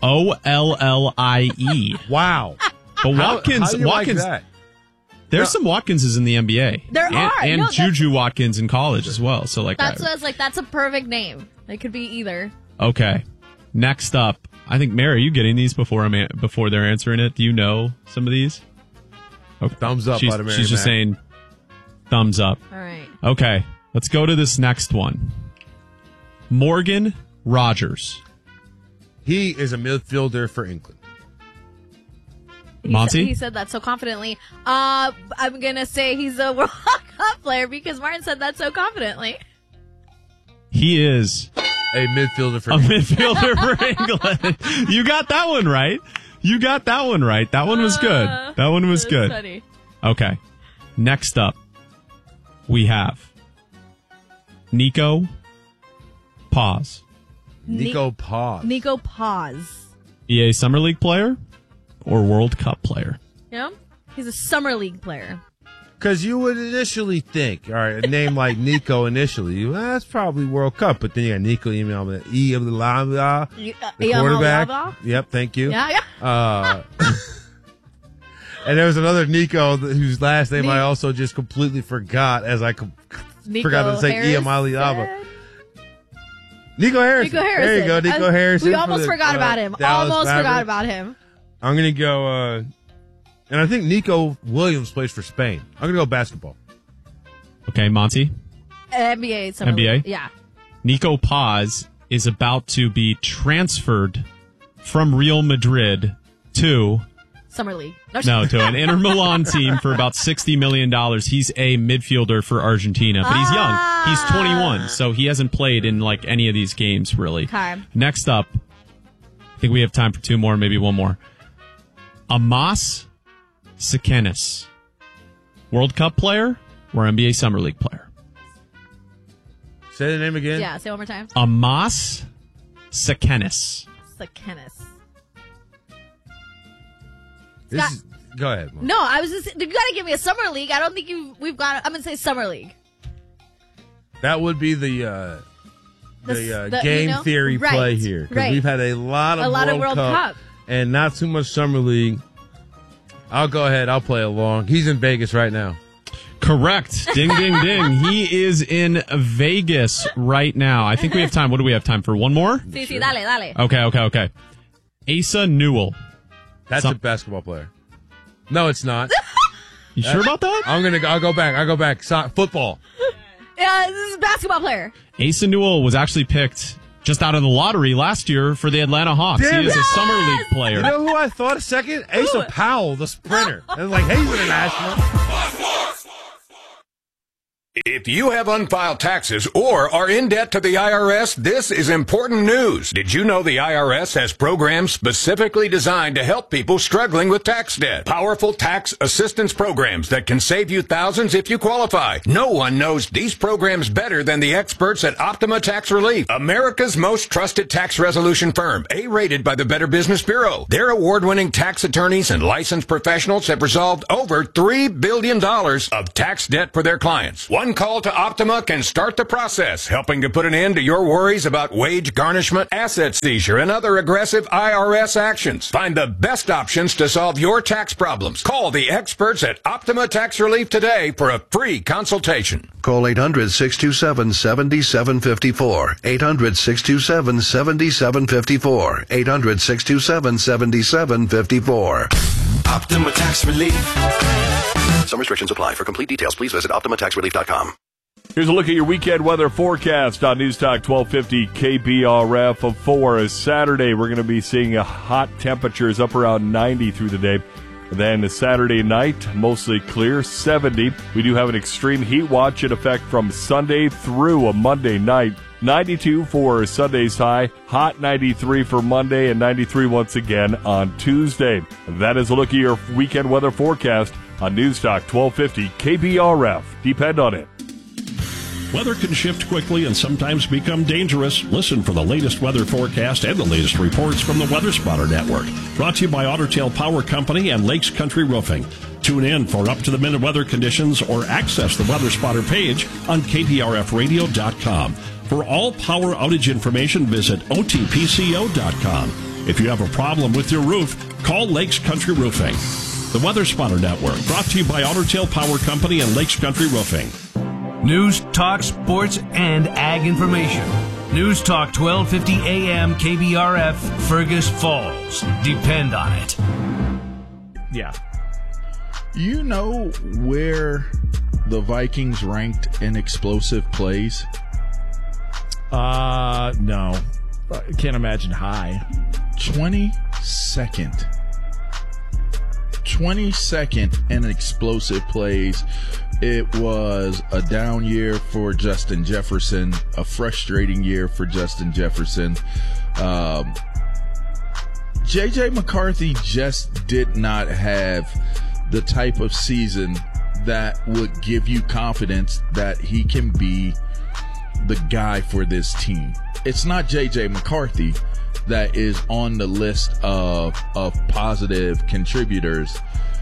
S5: Ollie.
S3: Wow.
S5: But Watkins,
S3: how do you
S5: Watkins.
S3: like that?
S5: There's some Watkinses in the NBA.
S2: There are.
S5: And
S2: No,
S5: Juju Watkins in college as well. So like
S2: That's what I was like. That's a perfect name. It could be either.
S5: Okay. Next up, I think Mary, are you getting these before before they're answering it? Do you know some of these? Okay.
S3: Thumbs up
S5: She's,
S3: out of Mary
S5: she's just
S3: Mac.
S5: saying thumbs up.
S2: All right.
S5: Okay. Let's go to this next one. Morgan Rogers.
S3: He is a midfielder for England.
S5: Monty?
S2: He said that so confidently. I'm gonna say he's a World Cup player because Martin said that so confidently.
S5: He is
S3: a midfielder for
S5: a midfielder for England. You got that one right. You got that one right. That one was good. That one was
S2: That's
S5: good.
S2: funny.
S5: Okay. Next up, we have Nico Paz.
S3: Nico Paz.
S2: Nico Paz.
S5: EA Summer League player or World Cup player?
S2: Yeah, he's a Summer League player.
S3: Because you would initially think, all right, a name like Nico initially, well, that's probably World Cup. But then you got Nico, the quarterback. Yep, thank you.
S2: Yeah.
S3: And there was another Nico whose last name I also just completely forgot as I forgot to say Iamaliava. Nico Harrison.
S2: Nico Harrison.
S3: There you go, Nico Harrison.
S2: We almost forgot about him.
S3: Dallas
S2: Almost
S3: Mavericks.
S2: forgot about him.
S3: I'm going to go, and I think Nico Williams plays for Spain. I'm going to go basketball.
S5: Okay, Monty.
S2: NBA. Summer
S5: NBA?
S2: League. Yeah.
S5: Nico Paz is about to be transferred from Real Madrid to
S2: Summer League.
S5: to an Inter Milan team for about $60 million. He's a midfielder for Argentina, but he's young. He's 21, so he hasn't played in like any of these games really.
S2: Okay.
S5: Next up, I think we have time for two more, maybe one more. Amas Sikenis, World Cup player or NBA Summer League player?
S3: Say the name again.
S2: Yeah, say it one more time.
S5: Amas Sikenis.
S2: Sakenis.
S3: Go ahead, Mom.
S2: No, I was just. You got to give me a Summer League. I don't think we've got. I'm gonna say Summer League.
S3: That would be the game theory
S2: right,
S3: play here. Because
S2: right.
S3: we've had a lot of World Cup and not too much Summer League. I'll go ahead. I'll play along. He's in Vegas right now.
S5: Correct. Ding, ding, ding. He is in Vegas right now. I think we have time. What do we have time for? One more?
S2: Sí, sí, dale.
S5: Okay. Asa Newell.
S3: That's a basketball player. No, it's not.
S5: You sure about that?
S3: I'll go back. Football.
S2: Yeah, this is a basketball player.
S5: Asa Newell was actually picked just out of the lottery last year for the Atlanta Hawks.
S3: Damn
S5: he is
S3: it.
S5: a Summer League player.
S3: You know who I thought a second? Asa Powell, the sprinter. I was like, hey, he's international.
S9: If you have unfiled taxes or are in debt to the IRS, this is important news. Did you know the IRS has programs specifically designed to help people struggling with tax debt? Powerful tax assistance programs that can save you thousands if you qualify. No one knows these programs better than the experts at Optima Tax Relief, America's most trusted tax resolution firm, A-rated by the Better Business Bureau. Their award-winning tax attorneys and licensed professionals have resolved over $3 billion of tax debt for their clients. One call to Optima can start the process, helping to put an end to your worries about wage garnishment, asset seizure, and other aggressive IRS actions. Find the best options to solve your tax problems. Call the experts at Optima Tax Relief today for a free consultation.
S15: Call 800-627-7754. 800-627-7754. 800-627-7754.
S13: Optima Tax Relief. Some restrictions apply. For complete details, please visit OptimaTaxRelief.com.
S14: Here's a look at your weekend weather forecast on News Talk 1250 KBRF of 4. Saturday, we're going to be seeing hot temperatures up around 90 through the day. Then Saturday night, mostly clear, 70. We do have an extreme heat watch in effect from Sunday through a Monday night. 92 for Sunday's high, hot 93 for Monday, and 93 once again on Tuesday. That is a look at your weekend weather forecast on News Talk 1250 KBRF. Depend on it.
S16: Weather can shift quickly and sometimes become dangerous. Listen for the latest weather forecast and the latest reports from the Weather Spotter Network. Brought to you by Otter Tail Power Company and Lakes Country Roofing. Tune in for up-to-the-minute weather conditions or access the Weather Spotter page on KPRFradio.com. For all power outage information, visit OTPCO.com. If you have a problem with your roof, call Lakes Country Roofing. The Weather Spotter Network, brought to you by Otter Tail Power Company and Lakes Country Roofing.
S17: News, talk, sports, and ag information. News Talk 1250 AM KBRF, Fergus Falls. Depend on it.
S7: Yeah. You know where the Vikings ranked in explosive plays?
S18: No. I can't imagine high.
S7: 22nd. 22nd in explosive plays. It was a down year for Justin Jefferson, a frustrating year for Justin Jefferson. J.J. McCarthy just did not have the type of season that would give you confidence that he can be the guy for this team. It's not J.J. McCarthy that is on the list of positive contributors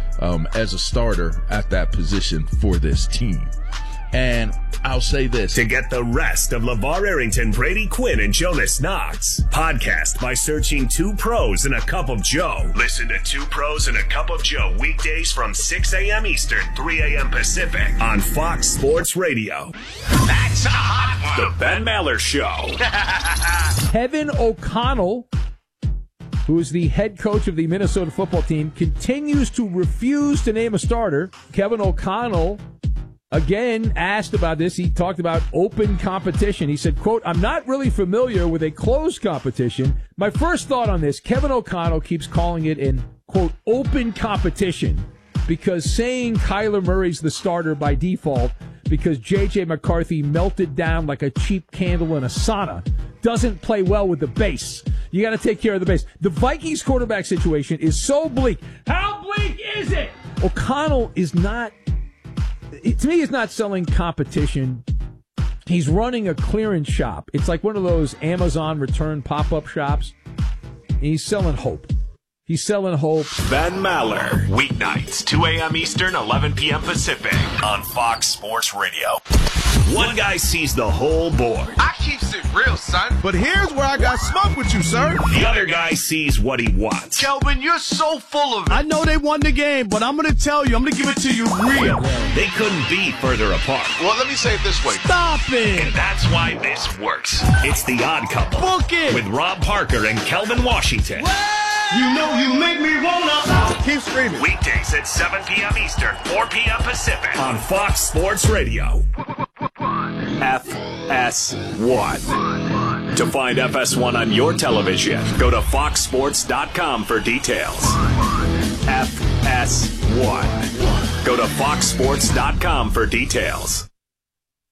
S7: as a starter at that position for this team. And I'll say this.
S4: To get the rest of LeVar Arrington, Brady Quinn, and Jonas Knox, podcast by searching Two Pros and a Cup of Joe. Listen to Two Pros and a Cup of Joe weekdays from 6 a.m. Eastern, 3 a.m. Pacific on Fox Sports Radio. That's a hot one. The Ben Maller Show.
S18: Kevin O'Connell, who is the head coach of the Minnesota football team, continues to refuse to name a starter. Kevin O'Connell, again, asked about this. He talked about open competition. He said, quote, "I'm not really familiar with a closed competition. My first thought on this, Kevin O'Connell keeps calling it an, quote, open competition because saying Kyler Murray's the starter by default because J.J. McCarthy melted down like a cheap candle in a sauna doesn't play well with the base. You got to take care of the base." The Vikings quarterback situation is so bleak. How bleak is it? O'Connell is not, to me, he's not selling competition. He's running a clearance shop. It's like one of those Amazon return pop-up shops. He's selling hope. He's selling hope.
S4: Ben Maller, weeknights, 2 a.m. Eastern, 11 p.m. Pacific on Fox Sports Radio. One guy sees the whole board.
S1: I keeps it real, son. But here's where I got smoke with you, sir.
S4: The other guy sees what he wants.
S1: Kelvin, you're so full of it. I know they won the game, but I'm going to tell you, I'm going to give it to you real.
S4: They couldn't be further apart.
S1: Well, let me say it this way.
S4: Stop it! And that's why this works. It's The Odd Couple.
S1: Book it!
S4: With Rob Parker and Kelvin Washington.
S1: You know you make me wanna. Keep screaming.
S4: Weekdays at 7 p.m. Eastern, 4 p.m. Pacific on Fox Sports Radio. FS1. To find FS1 on your television, go to foxsports.com for details. FS1. Go to foxsports.com for details.